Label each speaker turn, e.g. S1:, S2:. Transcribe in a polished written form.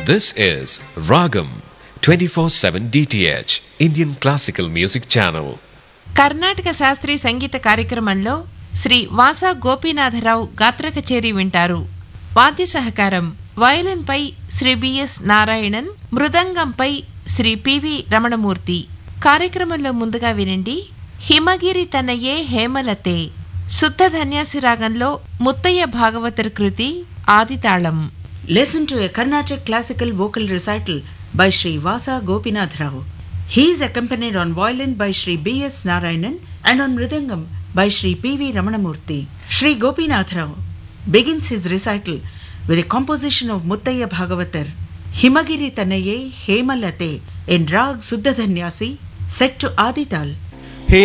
S1: This is Ragam 24/7 DTH Indian Classical Music Channel.
S2: Karnataka శాస్త్రీయ సంగీత కార్యక్రమంలో శ్రీ వాసా గోపీనాథరావు గాత్ర కచేరీ వింటారు. వాద్య సహకారం వయలిన్పై శ్రీ బిఎస్ నారాయణన్, మృదంగంపై శ్రీ పివి రమణమూర్తి. కార్యక్రమంలో ముందుగా వినండి హిమగిరి తనయే హేమలతే, శుద్ధ ధన్యాసి రాగంలో ముత్తయ్య భాగవతర్ కృతి ఆదితాళం.
S3: Listen to a Carnatic classical vocal recital by Sri Vasa Gopinath Rao. He is accompanied on violin by Sri B.S. Narayanan and on mridangam by Sri P.V. Ramanamurthy. Sri Gopinath Rao begins his recital with a composition of Muttaya Bhagavatar, Himagiri Tanaye Hemalate in Rag Suddha Dhanyasi, set to Adital.